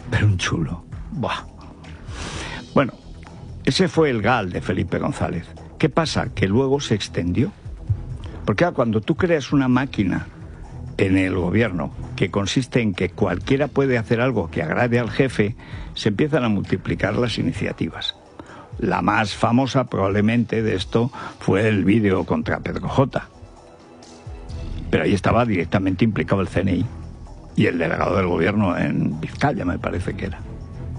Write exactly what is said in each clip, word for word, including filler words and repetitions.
pero un chulo. Buah. Bueno, ese fue el GAL de Felipe González. ¿Qué pasa? Que luego se extendió. Porque ah, cuando tú creas una máquina en el gobierno que consiste en que cualquiera puede hacer algo que agrade al jefe, se empiezan a multiplicar las iniciativas. La más famosa probablemente de esto fue el vídeo contra Pedro J. Pero ahí estaba directamente implicado el C N I y el delegado del gobierno en Vizcaya, me parece que era.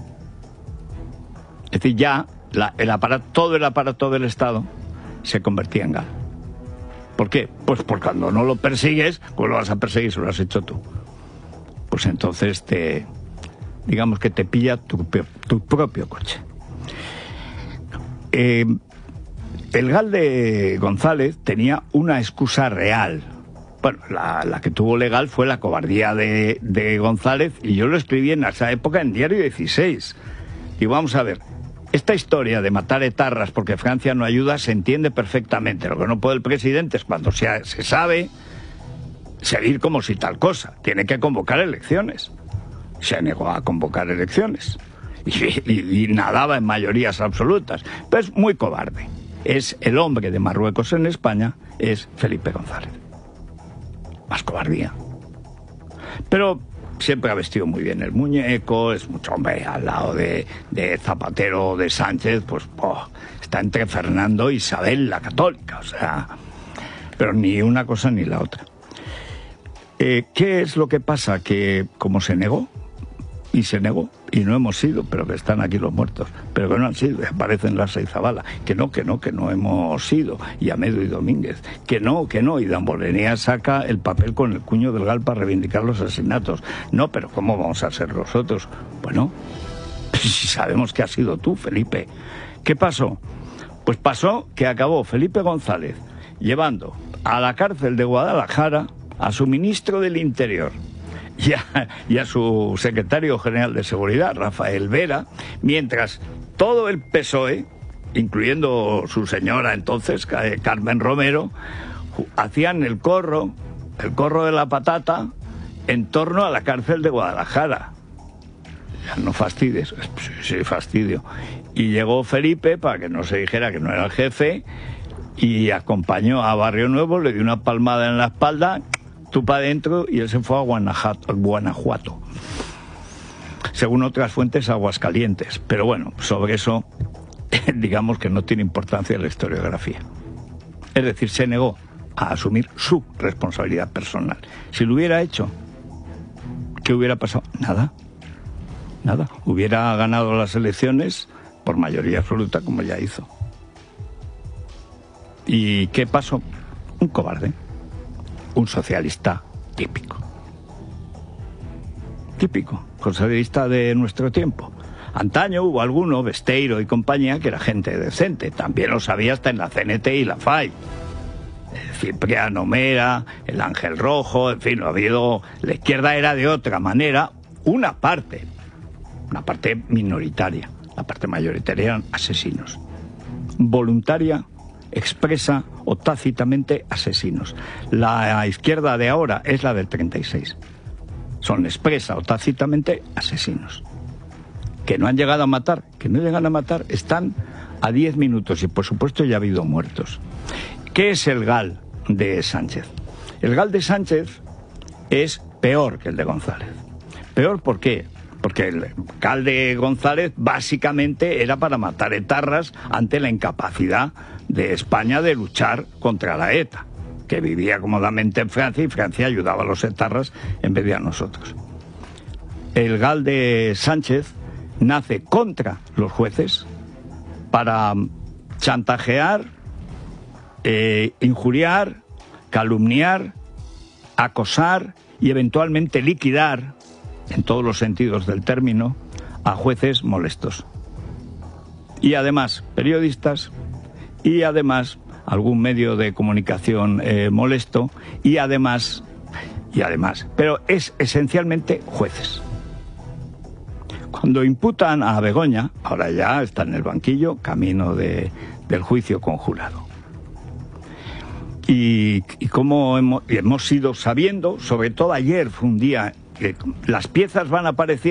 Es decir, ya la, el aparato, todo el aparato del Estado se convertía en GAL. ¿Por qué? Pues porque cuando no lo persigues, pues lo vas a perseguir si lo has hecho tú. Pues entonces te, digamos que te pilla tu, tu propio coche. Eh, el GAL de González tenía una excusa real. Bueno, la, la que tuvo legal fue la cobardía de, de González, y yo lo escribí en esa época en Diario dieciséis. Y vamos a ver, esta historia de matar etarras porque Francia no ayuda se entiende perfectamente. Lo que no puede el presidente es, cuando se, se sabe, seguir como si tal cosa. Tiene que convocar elecciones. Se negó a convocar elecciones. Y, y, y nadaba en mayorías absolutas. Pero es muy cobarde. Es el hombre de Marruecos en España, es Felipe González. Más cobardía. Pero siempre ha vestido muy bien el muñeco, es mucho hombre al lado de, de Zapatero, de Sánchez, pues oh, está entre Fernando e Isabel la Católica, o sea, pero ni una cosa ni la otra. Eh, ¿Qué es lo que pasa? Que como se negó, y se negó, y no hemos sido, pero que están aquí los muertos, pero que no han sido, aparecen Larsa y Zabala, que no, que no, que no hemos sido, y Amedo y Domínguez, que no, que no, y Damborenea saca el papel con el cuño del GAL para reivindicar los asesinatos. No, pero ¿cómo vamos a ser nosotros? Bueno, si sabemos que has sido tú, Felipe. ¿Qué pasó? Pues pasó que acabó Felipe González llevando a la cárcel de Guadalajara a su ministro del Interior y a, y a su secretario general de Seguridad, Rafael Vera, mientras todo el P S O E, incluyendo su señora entonces, Carmen Romero, hacían el corro, el corro de la patata en torno a la cárcel de Guadalajara. Ya no fastidies, sí, sí, fastidio. Y llegó Felipe, para que no se dijera que no era el jefe, y acompañó a Barrio Nuevo, le dio una palmada en la espalda, tú para adentro, y él se fue a Guanajuato, Guanajuato. Según otras fuentes, Aguascalientes. Pero bueno, sobre eso, digamos que no tiene importancia la historiografía. Es decir, se negó a asumir su responsabilidad personal. Si lo hubiera hecho, ¿qué hubiera pasado? Nada. Nada. Hubiera ganado las elecciones por mayoría absoluta, como ya hizo. ¿Y qué pasó? Un cobarde. Un socialista típico. Típico, socialista de nuestro tiempo. Antaño hubo alguno, Besteiro y compañía, que era gente decente. También lo sabía hasta en la C N T y la F A I. Cipriano Mera, el Ángel Rojo, en fin, lo ha habido. La izquierda era de otra manera, una parte, una parte minoritaria. La parte mayoritaria eran asesinos. Voluntaria, expresa o tácitamente asesinos. La izquierda de ahora es la del treinta y seis. Son expresa o tácitamente asesinos. Que no han llegado a matar, que no llegan a matar, están a diez minutos y por supuesto ya ha habido muertos. ¿Qué es el GAL de Sánchez? El GAL de Sánchez es peor que el de González. ¿Peor por qué? Porque el GAL de González básicamente era para matar etarras ante la incapacidad de España de luchar contra la ETA, que vivía cómodamente en Francia y Francia ayudaba a los etarras en vez de a nosotros. El GAL de Sánchez nace contra los jueces para chantajear, eh, injuriar, calumniar, acosar y eventualmente liquidar, en todos los sentidos del término, a jueces molestos. Y además periodistas, y además algún medio de comunicación eh, molesto, y además, y además, pero es esencialmente jueces. Cuando imputan a Begoña, ahora ya está en el banquillo, camino de, del juicio conjurado. Y, y como hemos, hemos ido sabiendo, sobre todo ayer fue un día que las piezas van apareciendo.